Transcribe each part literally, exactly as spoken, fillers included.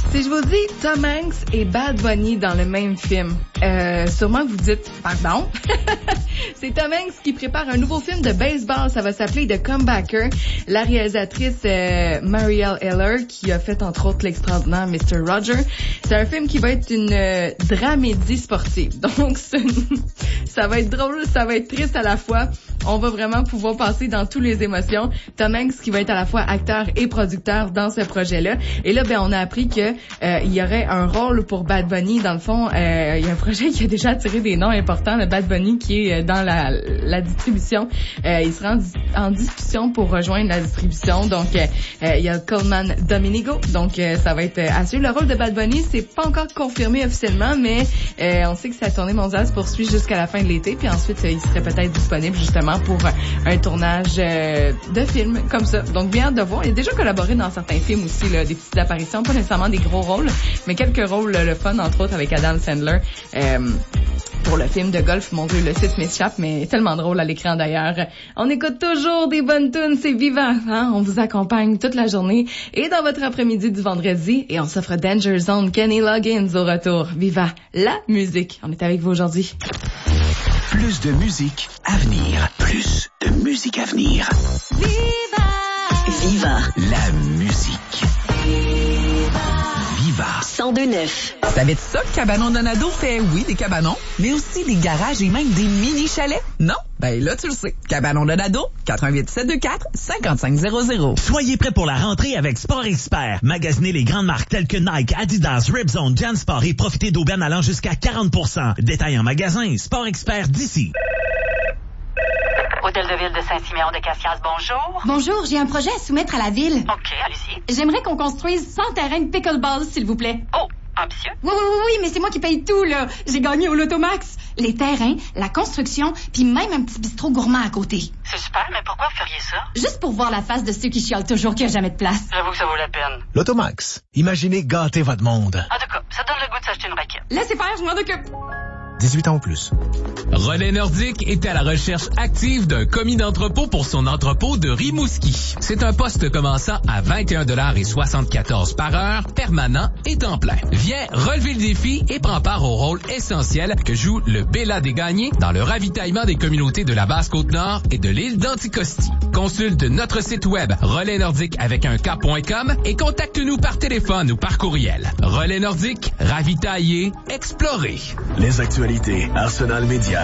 Si je vous dis Tom Hanks et Bad Bunny dans le même film, euh, sûrement vous dites « Pardon? » C'est Tom Hanks qui prépare un nouveau film de baseball. Ça va s'appeler The Comebacker. La réalisatrice euh, Marielle Heller, qui a fait entre autres l'extraordinaire mister Roger. C'est un film qui va être une euh, dramédie sportive. Donc, ça va être drôle, ça va être triste à la fois. On va vraiment pouvoir passer dans toutes les émotions. Tom Hanks qui va être à la fois acteur et producteur dans ce projet-là. Et là, ben, on a appris que euh, il y aurait un rôle pour Bad Bunny. Dans le fond, euh, il y a un projet qui a déjà attiré des noms importants. Le Bad Bunny qui est dans la, la distribution. Euh, il sera en, en discussion pour rejoindre la distribution. Donc, euh, euh, il y a Coleman Dominigo. Donc, euh, ça va être à suivre. Le rôle de Bad Bunny, c'est pas encore confirmé officiellement, mais euh, on sait que sa tournée mondiale se poursuit jusqu'à la fin de l'été. Puis ensuite, euh, il serait peut-être disponible justement pour un tournage euh, de film comme ça. Donc, bien hâte de voir. Il a déjà collaboré dans certains films aussi, là, des petites apparitions, pas nécessairement des gros rôles, mais quelques rôles, le fun, entre autres, avec Adam Sandler. Euh, pour le film de golf, mon Dieu, le site m'échappe, mais tellement drôle à l'écran d'ailleurs. On écoute toujours des bonnes tunes, c'est vivant, hein? On vous accompagne toute la journée et dans votre après-midi du vendredi, et on s'offre Danger Zone, Kenny Loggins au retour. Viva la musique. On est avec vous aujourd'hui. Plus de musique à venir. Plus de musique à venir. Viva! Viva! La musique. Viva! Viva! cent deux neuf. Savais-tu ça que Cabanon Donado fait, oui, des cabanons, mais aussi des garages et même des mini-chalets? Non? Ben là, tu le sais. Cabanon Donado, quatre un huit sept deux quatre cinq cinq zéro zéro. Soyez prêts pour la rentrée avec Sport Expert. Magasinez les grandes marques telles que Nike, Adidas, Ripzone, Jansport et profitez d'aubaines allant jusqu'à quarante pour cent. Détail en magasin, Sport Expert d'ici. Hôtel de ville de Saint-Siméon de Cassias, bonjour. Bonjour, j'ai un projet à soumettre à la ville. OK, allez-y. J'aimerais qu'on construise cent terrains de pickleball, s'il vous plaît. Oh, ambitieux. Oui, oui, oui, oui, mais c'est moi qui paye tout, là. J'ai gagné au Lotomax. Les terrains, la construction, puis même un petit bistrot gourmand à côté. C'est super, mais pourquoi vous feriez ça? Juste pour voir la face de ceux qui chialent toujours qu'il n'y a jamais de place. J'avoue que ça vaut la peine. Lotomax. Imaginez gâter votre monde. En tout cas, ça donne le goût de s'acheter une raquette. Laissez faire, je m'en occupe. dix-huit ans ou plus. Relais Nordique est à la recherche active d'un commis d'entrepôt pour son entrepôt de Rimouski. C'est un poste commençant à vingt et un dollars et soixante-quatorze par heure, permanent et temps plein. Viens relever le défi et prends part au rôle essentiel que joue le Bella des Gagnés dans le ravitaillement des communautés de la Basse-Côte-Nord et de l'île d'Anticosti. Consulte notre site web relais nordique avec un K point com et contacte-nous par téléphone ou par courriel. Relais Nordique, ravitailler, explorer. Les actualités, Arsenal Média.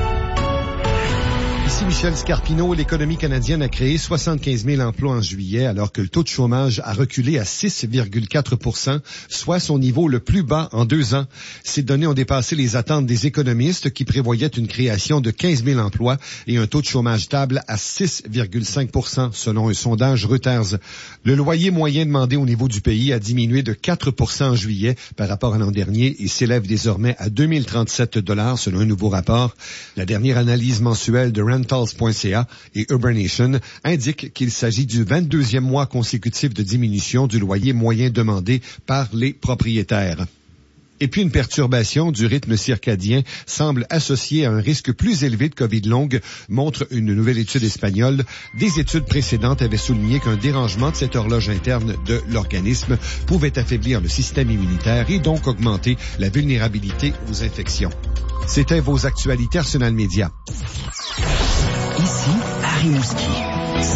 Ici Michel Scarpino. L'économie canadienne a créé soixante-quinze mille emplois en juillet, alors que le taux de chômage a reculé à six virgule quatre pour cent, soit son niveau le plus bas en deux ans. Ces données ont dépassé les attentes des économistes qui prévoyaient une création de quinze mille emplois et un taux de chômage stable à six virgule cinq pour cent, selon un sondage Reuters. Le loyer moyen demandé au niveau du pays a diminué de quatre pour cent en juillet par rapport à l'an dernier et s'élève désormais à deux mille trente-sept dollars selon un nouveau rapport. La dernière analyse mensuelle de rentals point c a et Urbanation indique qu'il s'agit du vingt-deuxième mois consécutif de diminution du loyer moyen demandé par les propriétaires. Et puis une perturbation du rythme circadien semble associée à un risque plus élevé de COVID longue, montre une nouvelle étude espagnole. Des études précédentes avaient souligné qu'un dérangement de cette horloge interne de l'organisme pouvait affaiblir le système immunitaire et donc augmenter la vulnérabilité aux infections. C'était vos actualités Arsenal Média. Ici, à Rimouski.